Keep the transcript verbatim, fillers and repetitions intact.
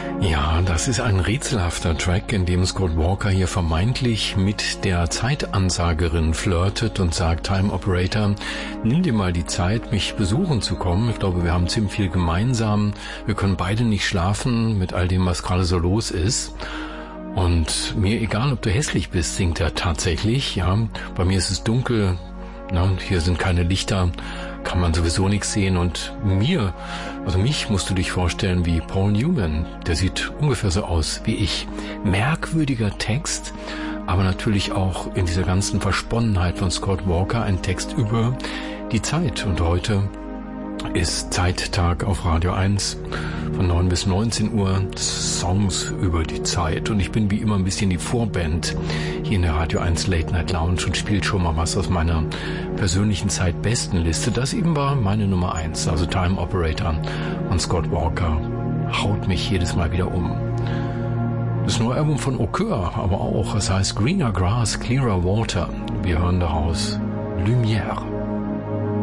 Ja, das ist ein rätselhafter Track, in dem Scott Walker hier vermeintlich mit der Zeitansagerin flirtet und sagt, Time Operator, nimm dir mal die Zeit, mich besuchen zu kommen. Ich glaube, wir haben ziemlich viel gemeinsam. Wir können beide nicht schlafen mit all dem, was gerade so los ist. Und mir egal, ob du hässlich bist, singt er tatsächlich. Ja, bei mir ist es dunkel. Na, hier sind keine Lichter, kann man sowieso nichts sehen und mir, also mich musst du dich vorstellen wie Paul Newman, der sieht ungefähr so aus wie ich. Merkwürdiger Text, aber natürlich auch in dieser ganzen Versponnenheit von Scott Walker ein Text über die Zeit und heute ist Zeittag auf Radio eins von neun bis neunzehn Uhr, Songs über die Zeit und ich bin wie immer ein bisschen die Vorband hier in der Radio eins Late Night Lounge und spielt schon mal was aus meiner persönlichen Zeitbestenliste. Das eben war meine Nummer eins, also Time Operator und Scott Walker haut mich jedes Mal wieder um. Das neue Album von Okur, aber auch, es heißt Greener Grass, Clearer Water. Wir hören daraus Lumière.